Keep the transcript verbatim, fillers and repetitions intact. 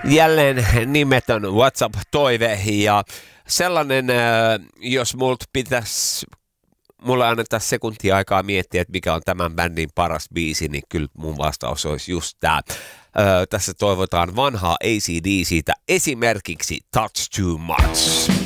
Jälleen nimetön WhatsApp-toive ja sellainen, jos multa pitäisi, mulle annetaan sekuntia aikaa miettiä, että mikä on tämän bändin paras biisi, niin kyllä mun vastaus olisi just tää. Öö, tässä toivotaan vanhaa A C D C:tä, esimerkiksi Touch Too Much.